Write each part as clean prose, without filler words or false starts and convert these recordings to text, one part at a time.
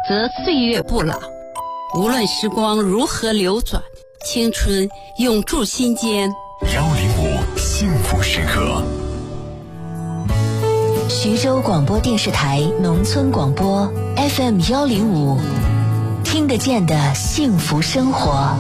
则岁月不老。无论时光如何流转，青春永驻心间。 105幸福时刻。 徐州广播电视台农村广播 FM 105，听得见的幸福生活。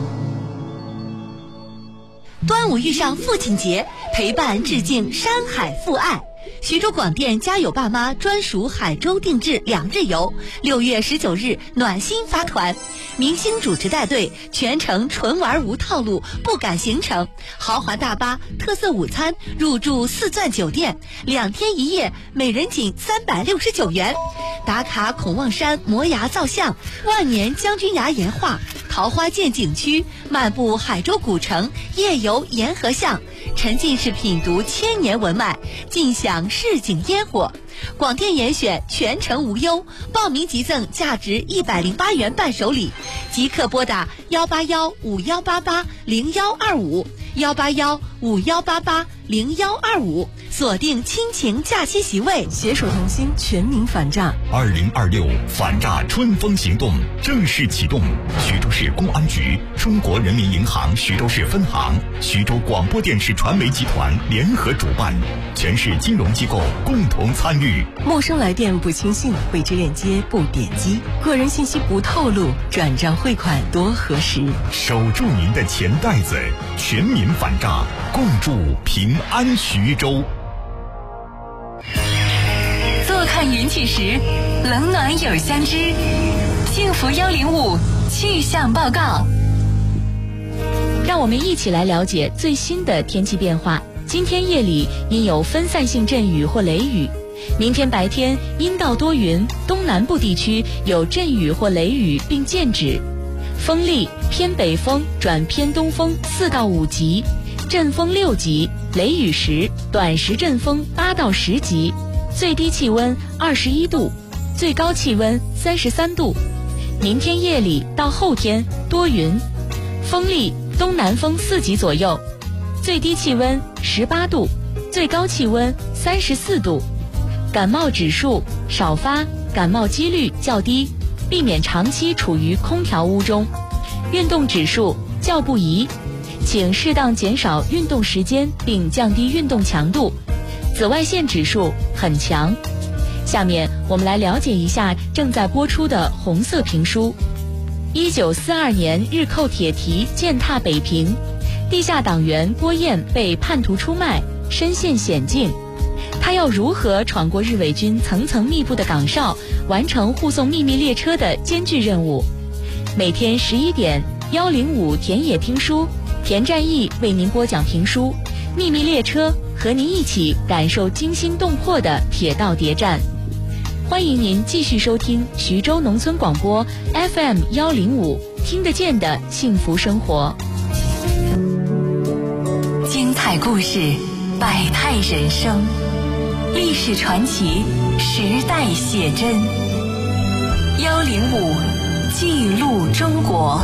端午遇上父亲节，陪伴致敬山海父爱。徐州广电家有爸妈专属海州定制2日游，6月19日暖心发团，明星主持带队，全程纯玩无套路，不赶行程，豪华大巴，特色午餐，入住4钻酒店，2天1夜，每人仅369元。打卡孔望山摩崖造像、万年将军崖岩画、桃花涧景区，漫步海州古城，夜游沿河巷，沉浸式品读千年文脉，尽享市井烟火。广电严选全程无忧，报名即赠价值108元伴手礼，即刻拨打18151880125，18151880125，锁定亲情假期席位， 携手同心，全民反诈。 2026反诈春风行动正式启动，徐州市公安局、中国人民银行徐州市分行、徐州广播电视传媒集团联合主办，全市金融机构共同参与。 陌生来电不轻信，未知链接不点击，个人信息不透露，转账汇款多核实。 守住您的钱袋子，全民反诈，共筑平安徐州。 坐看云起时，冷暖有相知。幸福105气象报告， 让我们一起来了解最新的天气变化。今天夜里因有分散性阵雨或雷雨，明天白天阴到多云，东南部地区有阵雨或雷雨并见止，风力偏北风转偏东风4到5级，阵风6级，雷雨时短时阵风8到10级，最低气温21度，最高气温33度。明天夜里到后天多云，风力东南风4级左右，最低气温18度，最高气温34度。感冒指数少发，感冒几率较低，避免长期处于空调屋中。运动指数较不宜，请适当减少运动时间并降低运动强度。紫外线指数很强。下面我们来了解一下正在播出的红色评书。1942年日寇铁蹄践踏北平，地下党员郭燕被叛徒出卖，身陷险境。他要如何闯过日伪军层层密布的岗哨，完成护送秘密列车的艰巨任务？每天11点105田野听书，田占义为您播讲评书《秘密列车》，和您一起感受惊心动魄的铁道谍战。欢迎您继续收听徐州农村广播 FM 105，听得见的幸福生活。 精彩故事，百态人生，历史传奇，时代写真。105记录中国。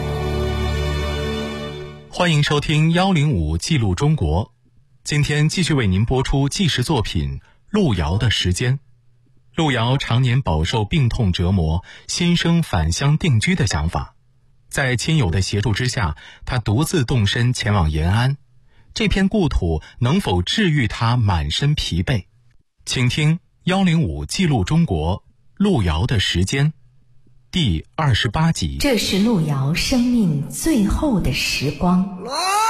欢迎收听105记录中国。今天继续为您播出纪实作品《路遥的时间》。路遥常年饱受病痛折磨，心生返乡定居的想法。在亲友的协助之下，他独自动身前往延安。这片故土能否治愈他满身疲惫？请听105记录中国路遥的时间第28集。 这是路遥生命最后的时光。